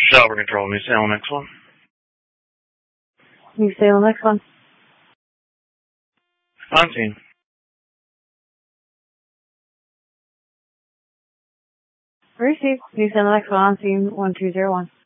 Salver Control, New Salem, next one. New Salem, next one. On scene. Received. New Salem, next one, on scene 1201.